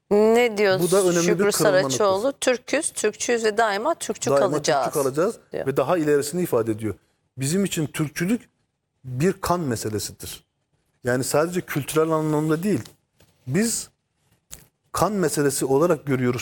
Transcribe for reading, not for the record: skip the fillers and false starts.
Ne diyor Bu da önemli bir Şükrü kırılma Saraçoğlu? noktası. Türküz, Türkçüyüz ve daima Türkçü Daima kalacağız. Türkçü kalacağız diyor. ve daha ilerisini ifade ediyor. Bizim için Türkçülük bir kan meselesidir. Yani sadece kültürel anlamda değil. Biz kan meselesi olarak görüyoruz